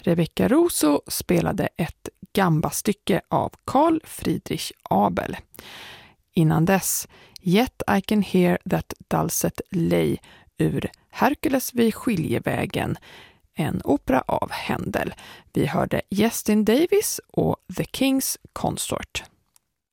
Rebecca Russo spelade ett gambastycke av Carl Friedrich Abel. Innan dess Yet I Can Hear That Dulcet Lay ur Hercules vid skiljevägen, en opera av Händel. Vi hörde Justin Davis och The King's Consort.